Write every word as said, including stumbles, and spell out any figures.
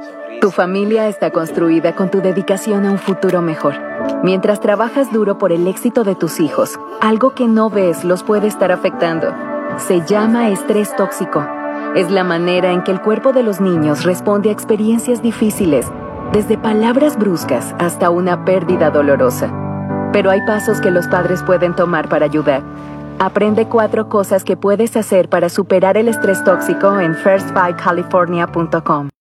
Tu familia está construida con tu dedicación a un futuro mejor. Mientras trabajas duro por el éxito de tus hijos, algo que no ves los puede estar afectando. Se llama estrés tóxico. Es la manera en que el cuerpo de los niños responde a experiencias difíciles, desde palabras bruscas hasta una pérdida dolorosa. Pero hay pasos que los padres pueden tomar para ayudar. Aprende cuatro cosas que puedes hacer para superar el estrés tóxico en first five california punto com.